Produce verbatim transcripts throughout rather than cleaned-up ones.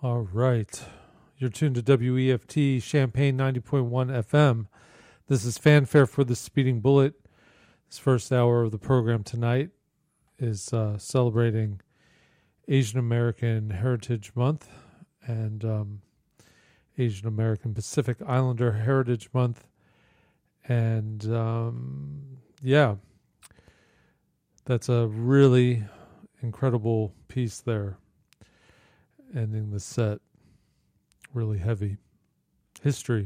All right. You're tuned to W E F T Champaign ninety point one F M. This is Fanfare for the Speeding Bullet. This first hour of the program tonight is uh, celebrating Asian American Heritage Month and um, Asian American Pacific Islander Heritage Month. And um, yeah, that's a really incredible piece there. Ending the set. Really heavy. History.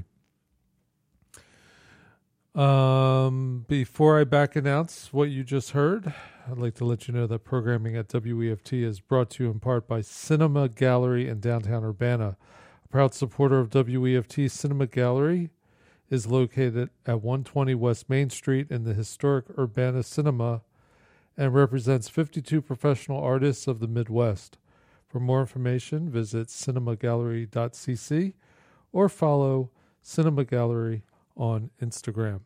Um, before I back announce what you just heard, I'd like to let you know that programming at W E F T is brought to you in part by Cinema Gallery in downtown Urbana. A proud supporter of W E F T, Cinema Gallery is located at one twenty West Main Street in the historic Urbana Cinema and represents fifty-two professional artists of the Midwest. For more information, visit cinema gallery dot c c or follow Cinema Gallery on Instagram.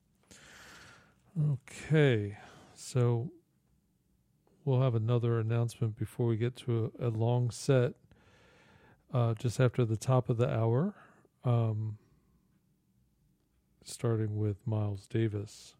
Okay, so we'll have another announcement before we get to a, a long set uh, just after the top of the hour, um, starting with Miles Davis.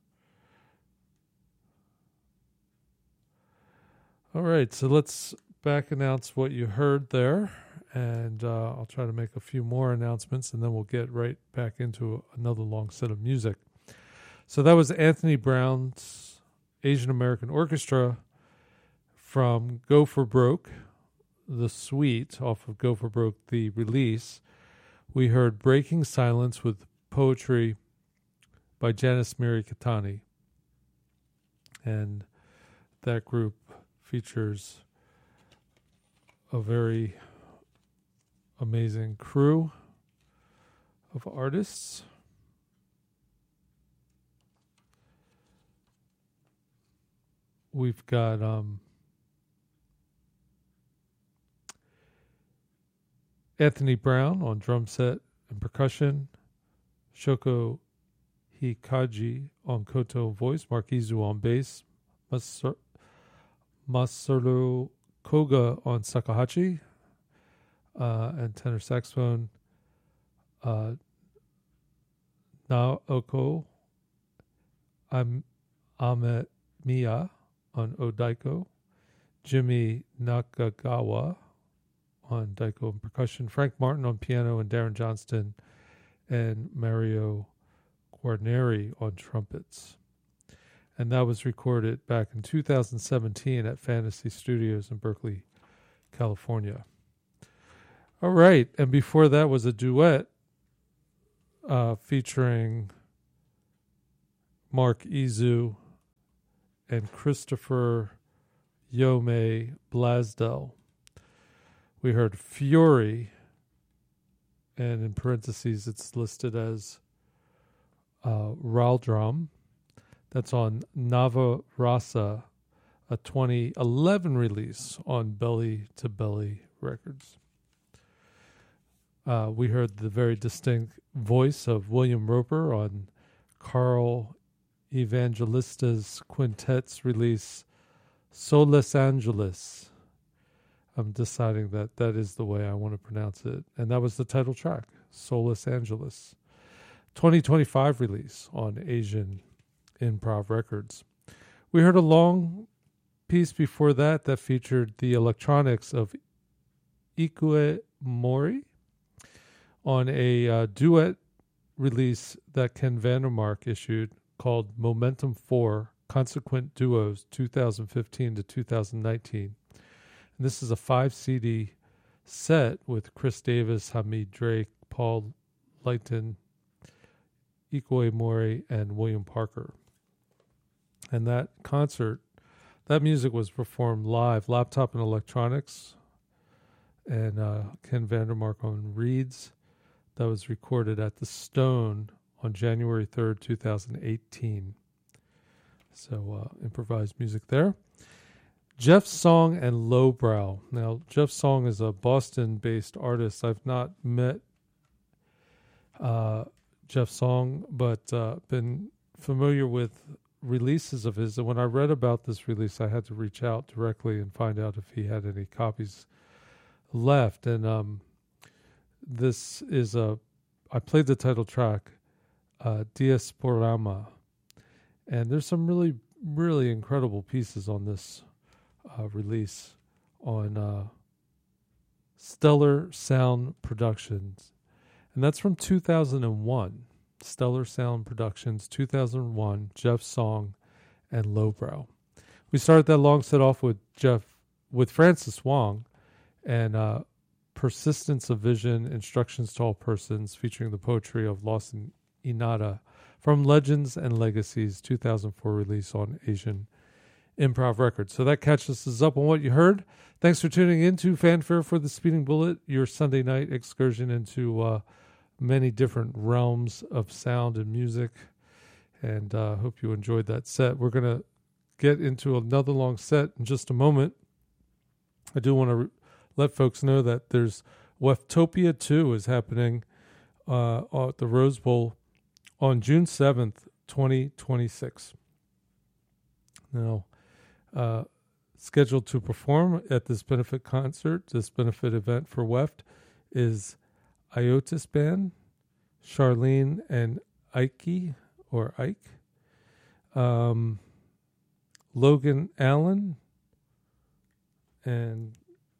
All right, so let's back announce what you heard there, and uh, I'll try to make a few more announcements, and then we'll get right back into another long set of music. So that was Anthony Brown's Asian American Orchestra from Go for Broke, the suite off of Go for Broke, the release. We heard Breaking Silence with poetry by Janice Miri Katani, and that group features a very amazing crew of artists. We've got um, Anthony Brown on drum set and percussion, Shoko Hikaji on koto voice, Mark Izu on bass, Masar- Masaru Koga on shakuhachi uh, and tenor saxophone, uh, Naoko Am- Amemiya on odaiko, Jimmy Nakagawa on daiko and percussion, Frank Martin on piano, and Darren Johnston and Mario Guarneri on trumpets. And that was recorded back in two thousand seventeen at Fantasy Studios in Berkeley, California. All right, and before that was a duet uh, featuring Mark Izu and Christopher Yome Blasdell. We heard Fury, and in parentheses it's listed as uh, Raldrum. That's on Nava Rasa, a twenty eleven release on Belly to Belly Records. Uh, we heard the very distinct voice of William Roper on Carl Evangelista's quintet's release, Solis Angeles. I'm deciding that that is the way I want to pronounce it. And that was the title track, Solis Angeles. twenty twenty-five release on Asian Improv Records. We heard a long piece before that that featured the electronics of Ikue Mori on a uh, duet release that Ken Vandermark issued called Momentum four, Consequent Duos two thousand fifteen to two thousand nineteen. And this is a five C D set with Chris Davis, Hamid Drake, Paul Lighton, Ikue Mori, and William Parker. And that concert, that music was performed live, laptop and electronics, and uh, Ken Vandermark on reeds. That was recorded at the Stone on January third, twenty eighteen. So uh, improvised music there. Jeff Song and Lowbrow. Now, Jeff Song is a Boston-based artist. I've not met uh, Jeff Song, but uh, been familiar with releases of his. And when I read about this release, I had to reach out directly and find out if he had any copies left, and um, this is a. I played the title track, uh, Diasporama, and there's some really, really incredible pieces on this uh, release on uh, Stellar Sound Productions, and that's from two thousand one. Stellar Sound Productions, two thousand one, Jeff Song and Lowbrow. We started that long set off with Jeff, with Francis Wong, and uh, Persistence of Vision, Instructions to All Persons, featuring the poetry of Lawson Inada from Legends and Legacies, two thousand four release on Asian Improv Records. So that catches us up on what you heard. Thanks for tuning in to Fanfare for the Speeding Bullet, your Sunday night excursion into uh, many different realms of sound and music, and uh, hope you enjoyed that set. We're going to get into another long set in just a moment. I do want to re- let folks know that there's Weftopia two is happening uh, at the Rose Bowl on June seventh, twenty twenty-six. Now, uh, scheduled to perform at this benefit concert, this benefit event for Weft, is Iotis Band, Charlene and Ike, or Ike, um, Logan Allen, and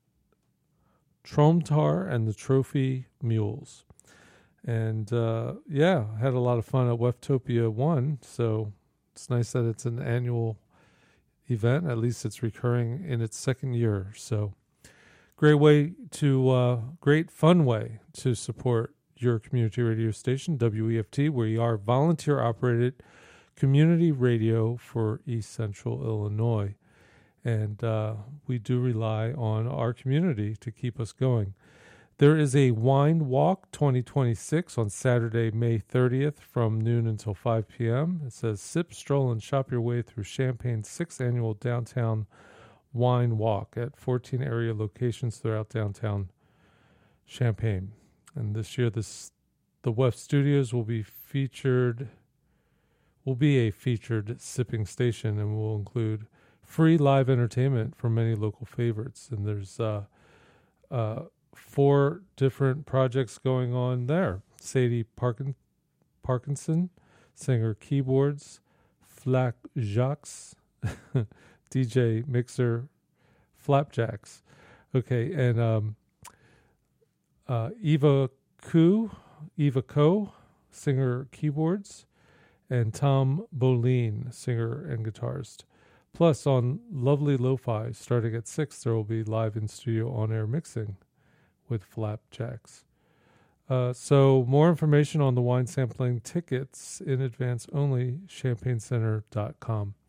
Tromtar and the Trophy Mules. And uh, yeah, had a lot of fun at Weftopia one, so it's nice that it's an annual event. At least it's recurring in its second year. So great way to, uh, great fun way to support your community radio station, W E F T, where you are volunteer-operated community radio for East Central Illinois. And uh, we do rely on our community to keep us going. There is a Wine Walk twenty twenty-six on Saturday, May thirtieth from noon until five p.m. It says, sip, stroll, and shop your way through Champaign's sixth annual downtown Wine Walk at fourteen area locations throughout downtown Champaign. And this year, this the Weft Studios will be featured, will be a featured sipping station, and will include free live entertainment from many local favorites. And there's uh, uh, four different projects going on there. Sadie Parkin- Parkinson, singer keyboards, Flack Jacques, D J mixer, Flapjacks. Okay, and um, uh, Eva Koo, Eva Ko, singer keyboards, and Tom Boleen, singer and guitarist. Plus, on Lovely Lo-Fi, starting at six, there will be live in-studio on-air mixing with Flapjacks. Uh, so more information on the wine sampling tickets in advance only, champaign center dot com.